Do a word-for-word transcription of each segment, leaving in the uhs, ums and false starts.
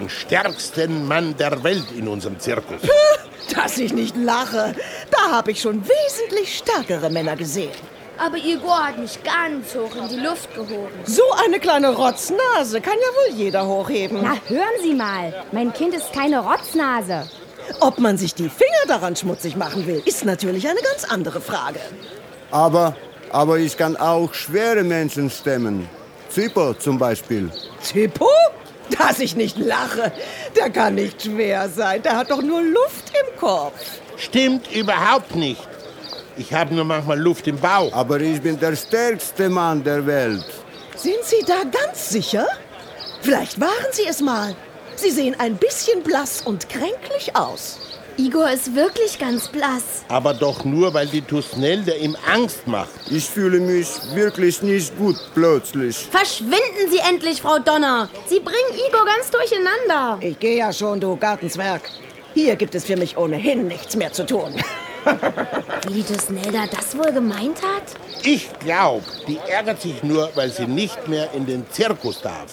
den stärksten Mann der Welt in unserem Zirkus. Dass ich nicht lache. Da habe ich schon wesentlich stärkere Männer gesehen. Aber Igor hat mich ganz hoch in die Luft gehoben. So eine kleine Rotznase kann ja wohl jeder hochheben. Na, hören Sie mal. Mein Kind ist keine Rotznase. Ob man sich die Finger daran schmutzig machen will, ist natürlich eine ganz andere Frage. Aber, aber ich kann auch schwere Menschen stemmen. Zippo zum Beispiel. Zippo? Dass ich nicht lache. Der kann nicht schwer sein. Der hat doch nur Luft im Kopf. Stimmt überhaupt nicht. Ich habe nur manchmal Luft im Bauch. Aber ich bin der stärkste Mann der Welt. Sind Sie da ganz sicher? Vielleicht waren Sie es mal. Sie sehen ein bisschen blass und kränklich aus. Igor ist wirklich ganz blass. Aber doch nur, weil die Tusnelda ihm Angst macht. Ich fühle mich wirklich nicht gut plötzlich. Verschwinden Sie endlich, Frau Donner. Sie bringen Igor ganz durcheinander. Ich gehe ja schon, du Gartenzwerg. Hier gibt es für mich ohnehin nichts mehr zu tun. Wie die Tusnelda das wohl gemeint hat? Ich glaube, die ärgert sich nur, weil sie nicht mehr in den Zirkus darf.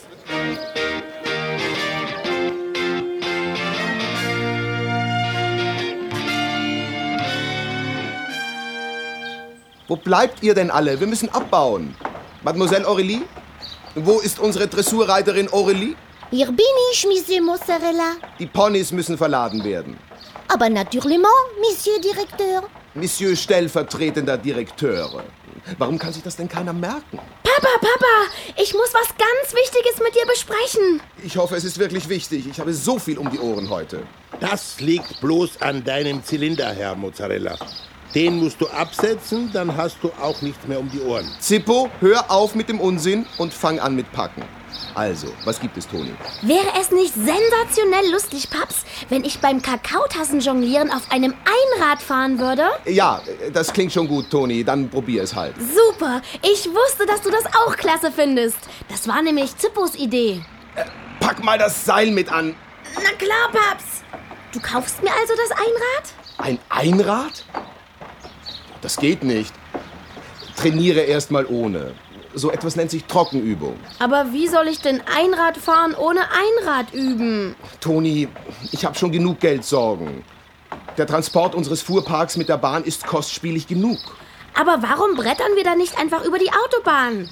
Wo bleibt ihr denn alle? Wir müssen abbauen. Mademoiselle Aurélie? Wo ist unsere Dressurreiterin Aurélie? Hier bin ich, Monsieur Mozzarella. Die Ponys müssen verladen werden. Aber naturellement, Monsieur Directeur. Monsieur stellvertretender Direkteur. Warum kann sich das denn keiner merken? Papa, Papa, ich muss was ganz Wichtiges mit dir besprechen. Ich hoffe, es ist wirklich wichtig. Ich habe so viel um die Ohren heute. Das liegt bloß an deinem Zylinder, Herr Mozzarella. Den musst du absetzen, dann hast du auch nichts mehr um die Ohren. Zippo, hör auf mit dem Unsinn und fang an mit Packen. Also, was gibt es, Toni? Wäre es nicht sensationell lustig, Paps, wenn ich beim Kakaotassenjonglieren auf einem Einrad fahren würde? Ja, das klingt schon gut, Toni. Dann probier es halt. Super! Ich wusste, dass du das auch klasse findest. Das war nämlich Zippos Idee. Äh, pack mal das Seil mit an. Na klar, Paps. Du kaufst mir also das Einrad? Ein Einrad? Das geht nicht. Trainiere erst mal ohne. So etwas nennt sich Trockenübung. Aber wie soll ich denn Einrad fahren ohne Einrad üben? Toni, ich habe schon genug Geldsorgen. Der Transport unseres Fuhrparks mit der Bahn ist kostspielig genug. Aber warum brettern wir dann nicht einfach über die Autobahn?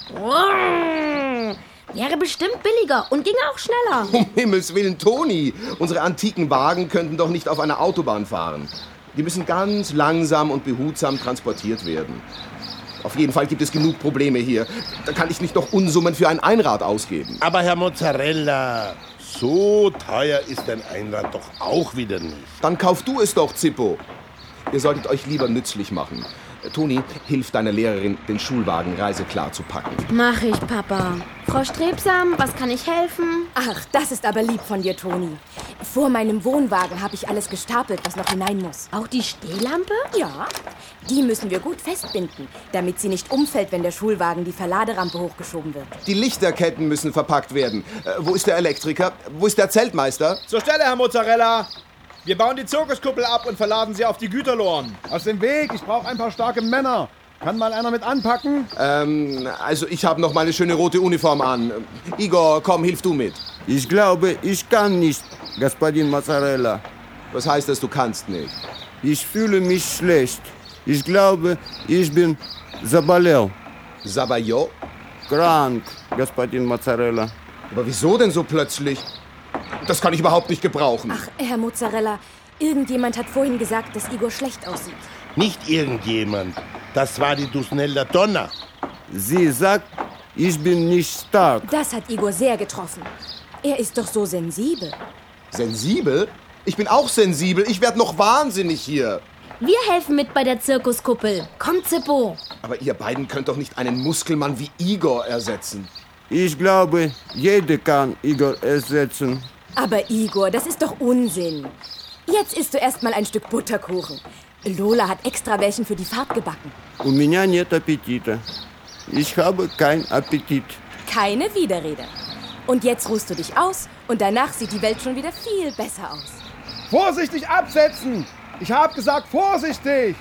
Wäre bestimmt billiger und ginge auch schneller. Um Himmels Willen, Toni! Unsere antiken Wagen könnten doch nicht auf einer Autobahn fahren. Die müssen ganz langsam und behutsam transportiert werden. Auf jeden Fall gibt es genug Probleme hier. Da kann ich nicht noch Unsummen für ein Einrad ausgeben. Aber Herr Mozzarella, so teuer ist ein Einrad doch auch wieder nicht. Dann kauf du es doch, Zippo. Ihr solltet euch lieber nützlich machen. Toni, hilf deiner Lehrerin, den Schulwagen reiseklar zu packen. Mach ich, Papa. Frau Strebsam, was kann ich helfen? Ach, das ist aber lieb von dir, Toni. Vor meinem Wohnwagen habe ich alles gestapelt, was noch hinein muss. Auch die Stehlampe? Ja, die müssen wir gut festbinden, damit sie nicht umfällt, wenn der Schulwagen die Verladerampe hochgeschoben wird. Die Lichterketten müssen verpackt werden. Äh, wo ist der Elektriker? Wo ist der Zeltmeister? Zur Stelle, Herr Mozzarella! Wir bauen die Zirkuskuppel ab und verladen sie auf die Güterloren. Aus dem Weg, ich brauche ein paar starke Männer. Kann mal einer mit anpacken? Ähm, also ich habe noch meine schöne rote Uniform an. Igor, komm, hilf du mit. Ich glaube, ich kann nicht, Господин Mozzarella. Was heißt das, du kannst nicht? Ich fühle mich schlecht. Ich glaube, ich bin заболел. Sabayo? Krank, Господин Mozzarella. Aber wieso denn so plötzlich? Das kann ich überhaupt nicht gebrauchen. Ach, Herr Mozzarella, irgendjemand hat vorhin gesagt, dass Igor schlecht aussieht. Nicht irgendjemand. Das war die Tusnelda Donner. Sie sagt, ich bin nicht stark. Das hat Igor sehr getroffen. Er ist doch so sensibel. Sensibel? Ich bin auch sensibel. Ich werde noch wahnsinnig hier. Wir helfen mit bei der Zirkuskuppel. Komm, Zippo. Aber ihr beiden könnt doch nicht einen Muskelmann wie Igor ersetzen. Ich glaube, jeder kann Igor ersetzen. Aber Igor, das ist doch Unsinn. Jetzt isst du erst mal ein Stück Butterkuchen. Lola hat extra welchen für die Fahrt gebacken. У меня нет аппетита. Ich habe keinen Appetit. Keine Widerrede. Und jetzt ruhst du dich aus und danach sieht die Welt schon wieder viel besser aus. Vorsichtig absetzen! Ich habe gesagt, vorsichtig!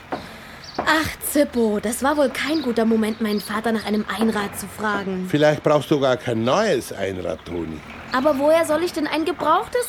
Ach, Zippo, das war wohl kein guter Moment, meinen Vater nach einem Einrad zu fragen. Vielleicht brauchst du gar kein neues Einrad, Toni. Aber woher soll ich denn ein gebrauchtes